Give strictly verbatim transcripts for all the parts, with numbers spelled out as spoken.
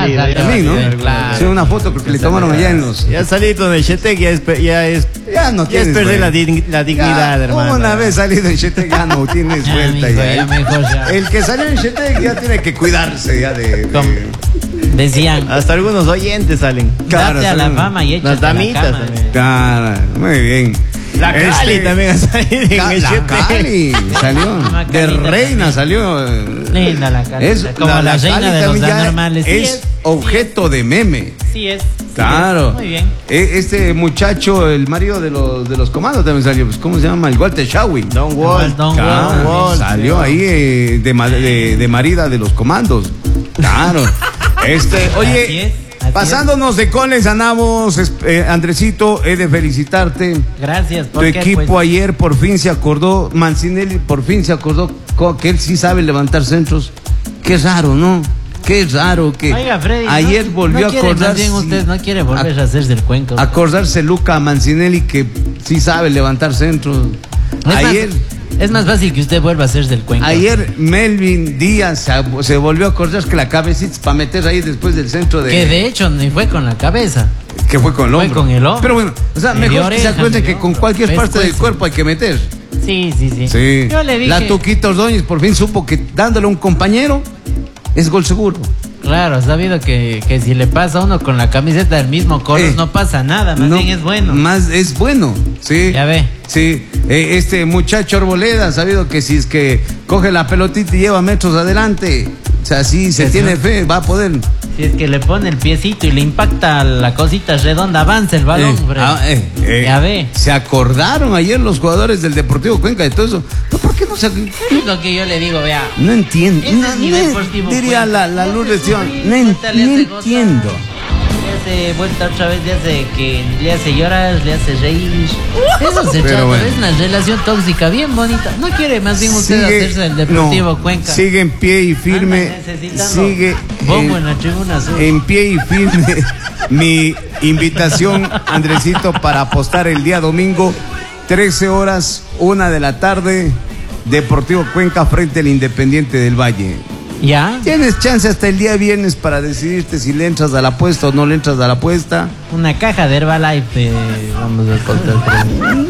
salido. También, ¿no? Claro. Sí, una foto que le tomaron allá en los... Ya salido en el Chetec, ya es, ya es, Ya no ya es tienes, perder la, güey. dig- la dignidad, Ya, hermano. Una vez salido en Chetec ya no tienes Ya, vuelta. mijo, ya. ya mejor ya. El que salió en Chetec ya tiene que cuidarse ya de... ¿Cómo? de- Decían, Hasta algunos oyentes salen. Claro, date a la salen- fama y échate Las damitas a la cama. también. Claro, muy bien. La Cali Este- también ha salido en Ca- el La Chetec. Cali salió. Una De Calita reina también. salió. Linda la Cali. Es, Como la, reina Cali de los también ya anormales. Sí Es es, objeto de meme. sí es. sí Claro. es. Muy bien. E- Este muchacho, el marido de los, de los comandos también salió. Pues, ¿cómo se llama? El Walter Shawi. Don Wall. Don Claro, Wall, Wall, salió sí. ahí eh, de, ma- de, de marida de los comandos. Claro. Este, Así oye, es, así pasándonos de coles, andamos, es- eh, Andresito, he de felicitarte. Gracias. Tu ¿por qué? equipo Pues, ayer por fin se acordó, Mancinelli por fin se acordó co- que él sí sabe levantar centros. Qué raro, ¿no? Qué raro que Oiga, Freddy, ayer no, volvió no a quiere, acordarse. más bien usted no quiere volver a- a hacerse el cuenco. acordarse Luca Mancinelli que sí sabe levantar centros. Es Ayer, más, es más fácil que usted vuelva a hacerse el cuenco. ayer Melvin Díaz se, se volvió a acordar que la cabecita para meter ahí después del centro de... Que de hecho ni fue con la cabeza. que fue con el Fue hombro. con el hombro. Pero bueno, o sea, Me dio mejor que se oreja, acuerde me que dio con hombro. cualquier parte del Pescuezo. cuerpo hay que meter. Sí, sí, sí. Sí. Yo le dije. La Tuquita Ordóñez por fin supo que dándole a un compañero es gol seguro. Claro, sabido que, que si le pasa a uno con la camiseta del mismo color Eh, no pasa nada, más No, bien es bueno. Más es bueno, sí. Ya ve. Sí, eh, este muchacho Arboleda, sabido que si es que coge la pelotita y lleva metros adelante, o sea, sí se Eso. tiene fe, va a poder. Si es que le pone el piecito y le impacta la cosita redonda, avanza el balón, Eh, hombre. ah, eh, eh, Ya ve. Se acordaron ayer los jugadores del Deportivo Cuenca de todo eso. ¿Pero ¿Por qué no se.? Es lo que yo le digo, vea. No entiendo. Ese No, es mi no, Deportivo diría Cuenca. la, la Le Luz hace de Sion. sufrir, No, en- vuelta, le no hace gozar. entiendo. Le hace vuelta otra vez, le hace que le hace llorar, le hace reír. Eso se Pero trata, bueno. es una relación tóxica bien bonita. No quiere más bien usted hacerse el Deportivo no, Cuenca. Sigue en pie y firme. Anda necesitando Sigue bombo en, en la tribuna sur. en pie y firme. Mi invitación, Andresito, para apostar el día domingo, trece horas, una de la tarde, Deportivo Cuenca frente al Independiente del Valle. ¿Ya? Tienes chance hasta el día viernes para decidirte si le entras a la apuesta o no le entras a la apuesta. Una caja de Herbalife eh, vamos a contar. No,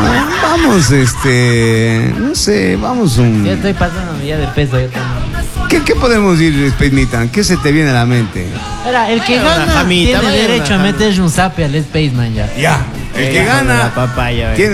vamos, este, no sé, vamos un... Ya estoy pasando ya de peso yo también. ¿Qué, qué podemos ir, Spaceman? ¿Qué se te viene a la mente? Ahora, el que Vaya una gana jamita, tiene vaya derecho una a jamita. meterse un zape al Spaceman ya. Ya, el que Hijo de gana la papaya, tiene...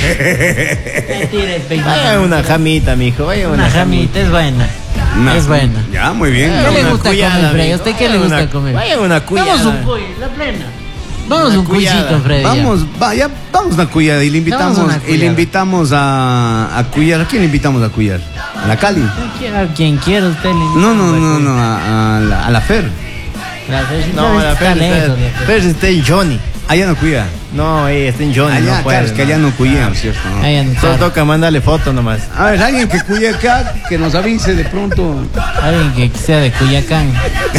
Mentira, Spaceman. Vaya una jamita, mijo. Vaya una, Una jamita, es buena. Una- Es buena. Ya, muy bien. ¿Qué le una gusta cuyada, comer, Freddy? ¿A amigo. usted qué le Vaya gusta una- comer? vaya una cuyada. Vamos un cuy, la plena. Vamos Una un cuyada. cuyito, Freddy. ya. Vamos, vaya, vamos a Cuyar y le invitamos, Vamos a una y le cuyada. invitamos a, a Cuyar. ¿A quién le invitamos a Cuyar? ¿A la Cali? Quiera quien quiera usted. le invita No, no, a no, cuy. no, a, a la, a la Fer. La Fer- No, la está Fer lejos, está, la Fer. Fer está en Johnny. Allá no Cuya. No, eh, está en Johnny. Allá, no puede, claro, es que allá no Cuya, ¿cierto? ¿no? Ahí anda, Solo claro. toca mandarle foto nomás. A ver, alguien que Cuya acá, que nos avise de pronto. Alguien que sea de Cuyacán.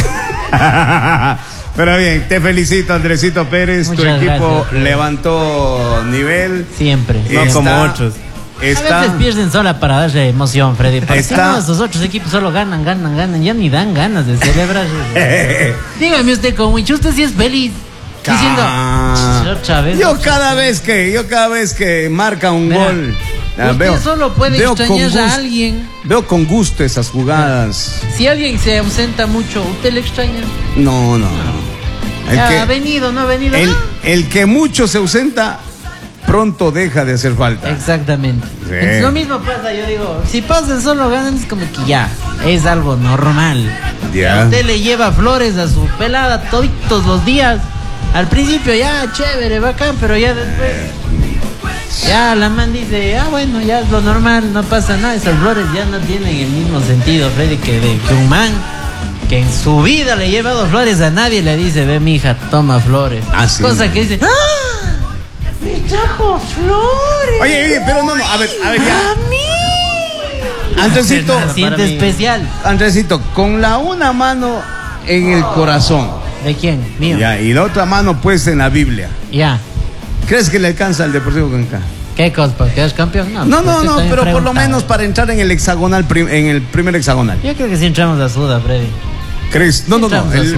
Pero bien, te felicito, Andresito Pérez. Muchas tu equipo gracias. levantó nivel. Siempre. No Está- como otros. A Está, veces pierden sola para darle emoción, Freddy. Porque Está- si no, estos otros equipos solo ganan, ganan, ganan. Ya ni dan ganas de celebrar. Dígame usted, como hincha, usted sí es feliz. Diciendo, Ah. otra vez. yo otra cada vez. vez que, yo cada vez que marca un Mira, gol, ah, Usted solo puede veo con extrañar a gusto- alguien. Veo con gusto esas jugadas. Si alguien se ausenta mucho, ¿usted le extraña? No, no, no. El Ya, que- ha venido, no ha venido. El, no. el que mucho se ausenta, pronto deja de hacer falta. Exactamente. Sí. Entonces, lo mismo pasa, yo digo, si pasa solo ganan, es como que ya, es algo normal. Ya. Usted le lleva flores a su pelada toditos los días. Al principio ya, chévere, bacán, pero ya después... Ya la man dice, ah bueno, ya es lo normal, no pasa nada. Esas flores ya no tienen el mismo sentido, Freddy, que, de, que un man que en su vida le ha llevado flores a nadie le dice, ve mi hija, toma flores. Ah, sí. Cosa que dice, ¡ah! ¡Me trajo flores! Oye, oye, pero no, no, a ver, a ver, ya. ¡A mí! Andresito, Se siente para mí. especial. Andresito, con la una mano en el corazón, ¿De quién? Mío. ya, y la otra mano puesta en la Biblia, Ya. ¿crees que le alcanza al Deportivo Cuenca? ¿Qué cosa? ¿Para quedar campeón? No, pues no, usted no, también pero por lo pregunta. menos para entrar en el hexagonal, prim- en el primer hexagonal. Yo creo que sí entramos a Suda, Freddy. ¿Crees? No, no, no, Entramos a el